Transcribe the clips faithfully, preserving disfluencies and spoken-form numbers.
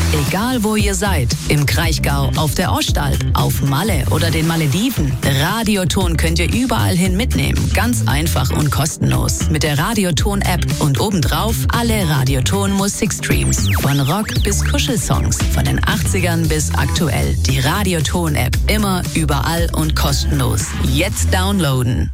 Egal wo ihr seid, im Kraichgau, auf der Ostalb, auf Malle oder den Malediven, Radioton könnt ihr überall hin mitnehmen. Ganz einfach und kostenlos. Mit der Radioton-App und obendrauf alle Radioton-Musikstreams. Von Rock bis Kuschelsongs, von den achtzigern bis aktuell. Die Radioton-App immer, überall und kostenlos. Jetzt downloaden.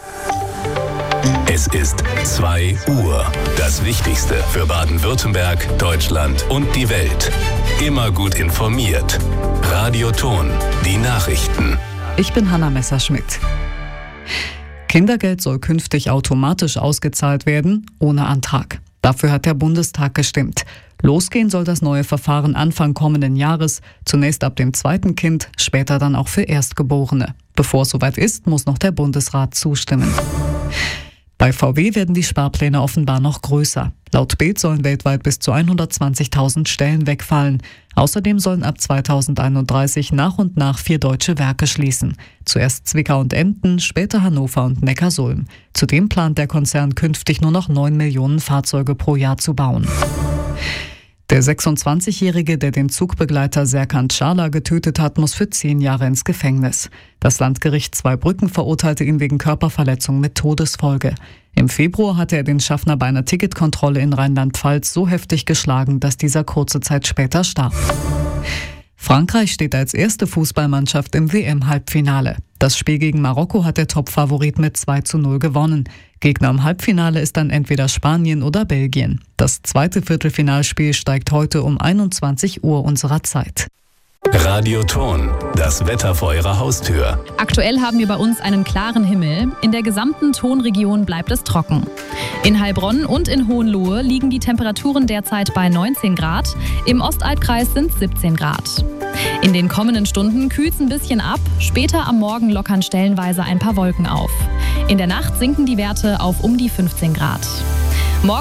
Es ist zwei Uhr. Das Wichtigste für Baden-Württemberg, Deutschland und die Welt. Immer gut informiert. Radioton, die Nachrichten. Ich bin Hanna Messerschmidt. Kindergeld soll künftig automatisch ausgezahlt werden, ohne Antrag. Dafür hat der Bundestag gestimmt. Losgehen soll das neue Verfahren Anfang kommenden Jahres, zunächst ab dem zweiten Kind, später dann auch für Erstgeborene. Bevor es soweit ist, muss noch der Bundesrat zustimmen. Bei V W werden die Sparpläne offenbar noch größer. Laut Bild sollen weltweit bis zu hundertzwanzigtausend Stellen wegfallen. Außerdem sollen ab zweitausendeinunddreißig nach und nach vier deutsche Werke schließen. Zuerst Zwickau und Emden, später Hannover und Neckarsulm. Zudem plant der Konzern künftig nur noch neun Millionen Fahrzeuge pro Jahr zu bauen. Der sechsundzwanzigjährige, der den Zugbegleiter Serkan Çağlar getötet hat, muss für zehn Jahre ins Gefängnis. Das Landgericht Zweibrücken verurteilte ihn wegen Körperverletzung mit Todesfolge. Im Februar hatte er den Schaffner bei einer Ticketkontrolle in Rheinland-Pfalz so heftig geschlagen, dass dieser kurze Zeit später starb. Frankreich steht als erste Fußballmannschaft im W M-Halbfinale. Das Spiel gegen Marokko hat der Topfavorit mit zwei zu null gewonnen. Gegner im Halbfinale ist dann entweder Spanien oder Belgien. Das zweite Viertelfinalspiel steigt heute um einundzwanzig Uhr unserer Zeit. Radioton, das Wetter vor Ihrer Haustür. Aktuell haben wir bei uns einen klaren Himmel. In der gesamten Tonregion bleibt es trocken. In Heilbronn und in Hohenlohe liegen die Temperaturen derzeit bei neunzehn Grad. Im Ostalbkreis sind es siebzehn Grad. In den kommenden Stunden kühlt es ein bisschen ab. Später am Morgen lockern stellenweise ein paar Wolken auf. In der Nacht sinken die Werte auf um die fünfzehn Grad.